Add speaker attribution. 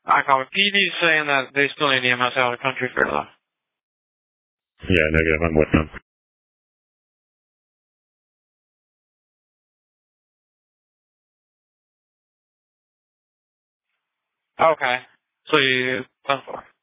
Speaker 1: I call it. PD's saying that they still need EMS out of the country for though.
Speaker 2: Yeah, negative. I'm with them.
Speaker 1: Okay. So you 10-4.